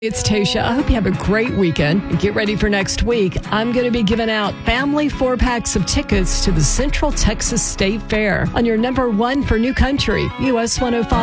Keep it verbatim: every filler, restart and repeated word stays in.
It's Tasha. I hope you have a great weekend. And get ready for next week. I'm going to be giving out family four packs of tickets to the Central Texas State Fair on your number one for New Country, U S one oh five.